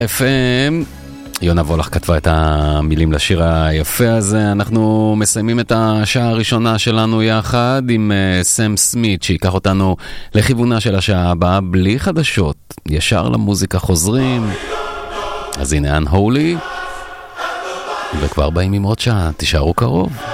FM, יונה וולך כתבה את המילים לשיר היפה הזה. אנחנו מסיימים את השעה הראשונה שלנו יחד עם סם סמית, שיקח אותנו לכיוונה של השעה הבאה בלי חדשות, ישר למוזיקה חוזרים. אז הנה Unholy, וכבר באים עם עוד שעה, תישארו קרוב.